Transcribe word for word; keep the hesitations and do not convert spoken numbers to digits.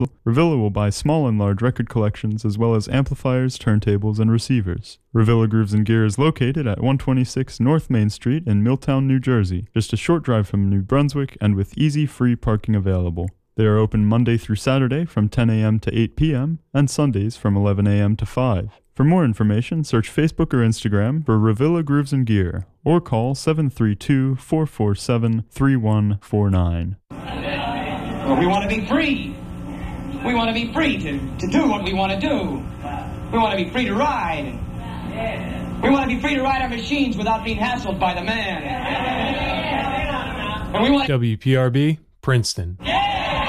Revilla will buy small and large record collections as well as amplifiers, turntables, and receivers. Revilla Grooves and Gear is located at one twenty-six North Main Street in Milltown, New Jersey, just a short drive from New Brunswick and with easy free parking available. They are open Monday through Saturday from ten a.m. to eight p.m. and Sundays from eleven a.m. to five. For more information, search Facebook or Instagram for Revilla Grooves and Gear or call seven three two, four four seven, three one four nine. Well, we want to be free. We want to be free to, to do what we want to do. We want to be free to ride. We want to be free to ride our machines without being hassled by the man. And we want W P R B, Princeton.